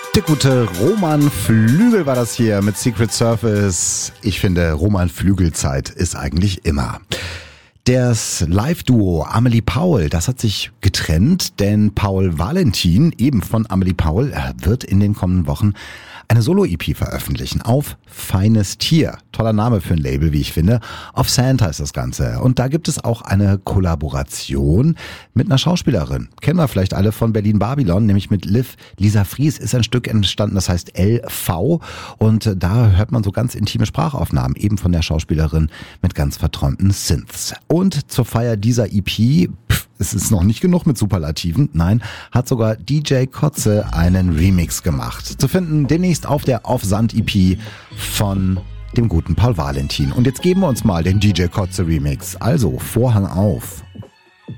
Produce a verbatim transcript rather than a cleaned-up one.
Der gute Roman Flügel war das hier mit Secret Service. Ich finde, Roman Flügel-Zeit ist eigentlich immer. Das Live-Duo Amelie Paul, das hat sich getrennt, denn Paul Valentin, eben von Amelie Paul, wird in den kommenden Wochen eine Solo-E P veröffentlichen auf Feines Tier. Toller Name für ein Label, wie ich finde. Auf Santa ist das Ganze. Und da gibt es auch eine Kollaboration mit einer Schauspielerin. Kennen wir vielleicht alle von Berlin Babylon, nämlich mit Liv. Lisa Fries ist ein Stück entstanden, das heißt L V. Und da hört man so ganz intime Sprachaufnahmen, eben von der Schauspielerin mit ganz verträumten Synths. Und zur Feier dieser E P, pff, es ist noch nicht genug mit Superlativen, nein, hat sogar D J Kotze einen Remix gemacht. Zu finden demnächst auf der Auf Sand E P von dem guten Paul Valentin. Und jetzt geben wir uns mal den D J Kotze Remix. Also Vorhang auf.